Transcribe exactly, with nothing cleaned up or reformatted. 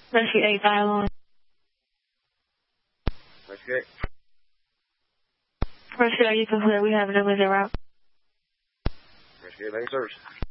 Rescue eight, dial on. Rescue eight. Rescue eight, you can clear. We have an emergency route. Rescue eight, main service.